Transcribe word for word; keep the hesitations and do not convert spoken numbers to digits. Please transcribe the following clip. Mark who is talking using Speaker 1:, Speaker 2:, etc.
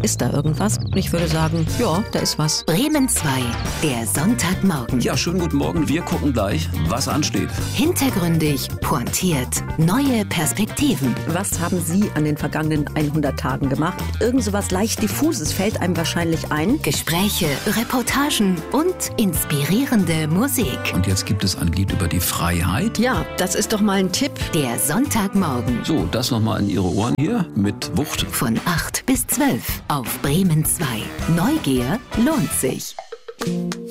Speaker 1: Ist da irgendwas? Ich würde sagen, ja, da ist was.
Speaker 2: Bremen zwei, der Sonntagmorgen.
Speaker 3: Ja, schönen guten Morgen. Wir gucken gleich, was ansteht.
Speaker 2: Hintergründig, pointiert, neue Perspektiven.
Speaker 1: Was haben Sie an den vergangenen hundert Tagen gemacht? Irgend so was leicht Diffuses fällt einem wahrscheinlich ein.
Speaker 2: Gespräche, Reportagen und inspirierende Musik.
Speaker 3: Und jetzt gibt es ein Lied über die Freiheit.
Speaker 1: Ja, das ist doch mal ein Tipp.
Speaker 2: Der Sonntagmorgen.
Speaker 3: So, das nochmal in Ihre Ohren hier mit Wucht.
Speaker 2: Von acht bis zwölf auf Bremen zwei. Neugier lohnt sich.